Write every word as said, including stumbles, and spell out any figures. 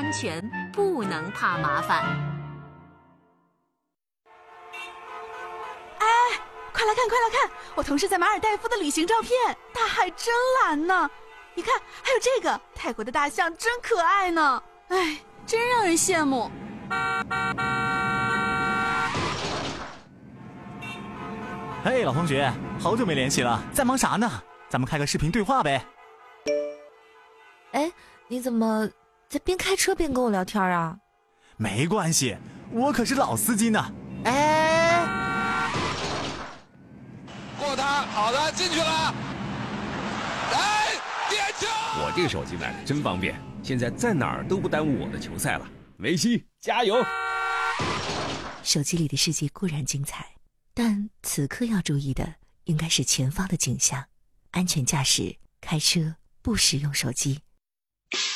安全，不能怕麻烦。 哎，快来看，快来看！我同事在马尔代夫的旅行照片，大海真蓝呢。你看，还有这个泰国的大象真可爱呢。哎，真让人羡慕。 嘿，老同学，好久没联系了，在忙啥呢？咱们开个视频对话呗。 哎，你怎么在边开车边跟我聊天啊？ 没关系，我可是老司机呢。哎， 过他，好的，进去了。哎，点球！ 我这个手机买的真方便，现在在哪儿都不耽误我的球赛了。梅西，加油！ 手机里的世界固然精彩，但此刻要注意的应该是前方的景象。安全驾驶，开车不使用手机。